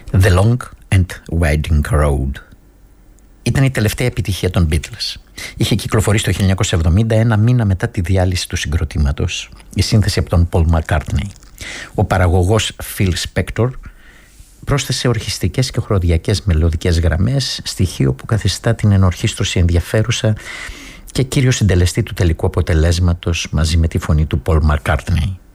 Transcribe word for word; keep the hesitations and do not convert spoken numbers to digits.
The Long and Winding Road. Ήταν η τελευταία επιτυχία των Beatles. Είχε κυκλοφορήσει το χίλια εννιακόσια εβδομήντα, ένα μήνα μετά τη διάλυση του συγκροτήματος, η σύνθεση από τον Paul McCartney. Ο παραγωγός Phil Spector πρόσθεσε ορχιστικές και χοροδιακές μελωδικές γραμμές, στοιχείο που καθιστά την ενορχήστρωση ενδιαφέρουσα και κύριο συντελεστή του τελικού αποτελέσματος μαζί με τη φωνή του Paul McCartney.